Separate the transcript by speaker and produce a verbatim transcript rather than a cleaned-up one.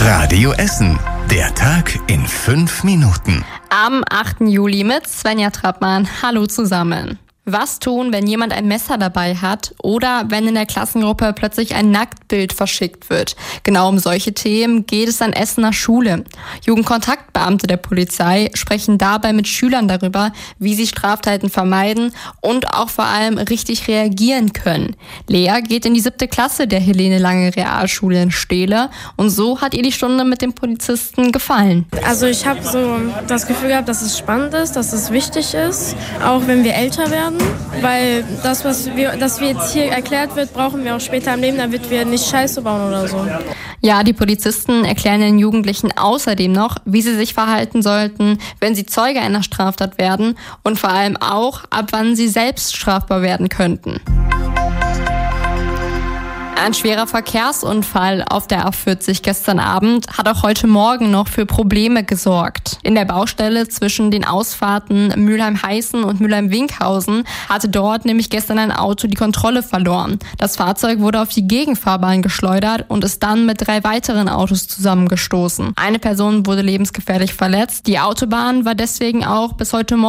Speaker 1: Radio Essen. Der Tag in fünf Minuten.
Speaker 2: Am achten Juli mit Svenja Trappmann. Hallo zusammen. Was tun, wenn jemand ein Messer dabei hat oder wenn in der Klassengruppe plötzlich ein Nacktbild verschickt wird? Genau um solche Themen geht es an Essener Schule. Jugendkontaktbeamte der Polizei sprechen dabei mit Schülern darüber, wie sie Straftaten vermeiden und auch vor allem richtig reagieren können. Lea geht in die siebte Klasse der Helene Lange Realschule in Steele und so hat ihr die Stunde mit dem Polizisten gefallen.
Speaker 3: Also ich habe so das Gefühl gehabt, dass es spannend ist, dass es wichtig ist, auch wenn wir älter werden. Weil das, was wir, das wir jetzt hier erklärt wird, brauchen wir auch später im Leben, damit wir nicht Scheiße bauen oder so.
Speaker 2: Ja, die Polizisten erklären den Jugendlichen außerdem noch, wie sie sich verhalten sollten, wenn sie Zeuge einer Straftat werden und vor allem auch, ab wann sie selbst strafbar werden könnten. Ein schwerer Verkehrsunfall auf der A vierzig gestern Abend hat auch heute Morgen noch für Probleme gesorgt. In der Baustelle zwischen den Ausfahrten Mülheim-Heißen und Mülheim-Winkhausen hatte dort nämlich gestern ein Auto die Kontrolle verloren. Das Fahrzeug wurde auf die Gegenfahrbahn geschleudert und ist dann mit drei weiteren Autos zusammengestoßen. Eine Person wurde lebensgefährlich verletzt. Die Autobahn war deswegen auch bis heute Morgen